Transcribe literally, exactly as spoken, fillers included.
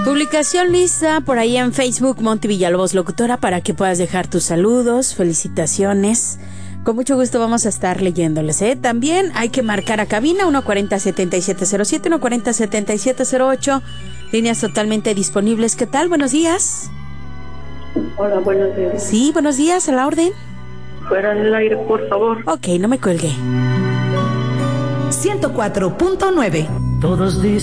Publicación lista por ahí en Facebook, Monty Villalobos Locutora, para que puedas dejar tus saludos, felicitaciones. Con mucho gusto vamos a estar leyéndoles, ¿eh? También hay que marcar a cabina uno cuarenta, setenta y siete cero siete, uno cuarenta, setenta y siete cero ocho. Líneas totalmente disponibles. ¿Qué tal? Buenos días. Hola, buenos días. Sí, buenos días, a la orden. Fuera del aire, por favor. Ok, no me cuelgue. ciento cuatro punto nueve. Todos dicen